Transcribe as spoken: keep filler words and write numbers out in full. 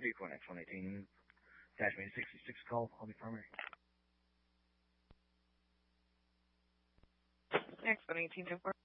Vehicle X one eighteen dash sixty-six call on the primary. X one eighteen ten four.